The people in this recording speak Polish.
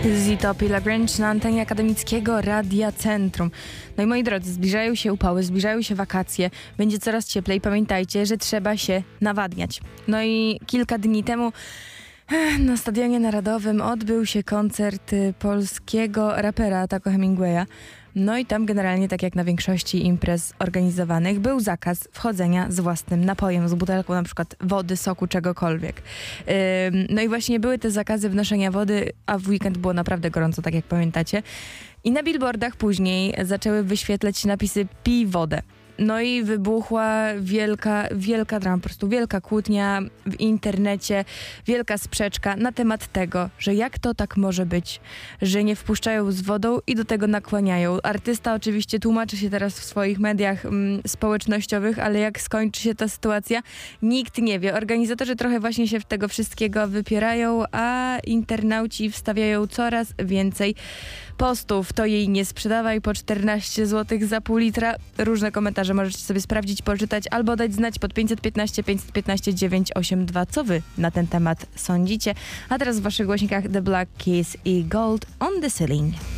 Zitopi Lagrange na antenie akademickiego Radia Centrum. No i moi drodzy, zbliżają się upały, zbliżają się wakacje, będzie coraz cieplej. Pamiętajcie, że trzeba się nawadniać. No i kilka dni temu na Stadionie Narodowym odbył się koncert polskiego rapera Taco Hemingwaya. No i tam generalnie, tak jak na większości imprez organizowanych, był zakaz wchodzenia z własnym napojem, z butelką na przykład wody, soku, czegokolwiek. No i właśnie były te zakazy wnoszenia wody, a w weekend było naprawdę gorąco, tak jak pamiętacie. I na billboardach później zaczęły wyświetlać się napisy „pij wodę”. No i wybuchła wielka drama, po prostu wielka kłótnia w internecie, wielka sprzeczka na temat tego, że jak to tak może być, że nie wpuszczają z wodą i do tego nakłaniają. Artysta oczywiście tłumaczy się teraz w swoich mediach społecznościowych, ale jak skończy się ta sytuacja, nikt nie wie. Organizatorzy trochę właśnie się w tego wszystkiego wypierają, a internauci wstawiają coraz więcej postów. To jej nie sprzedawaj, po 14 zł za pół litra. Różne komentarze możecie sobie sprawdzić, poczytać albo dać znać pod 515 982, co wy na ten temat sądzicie. A teraz w waszych głośnikach The Black Keys i Gold on the Ceiling.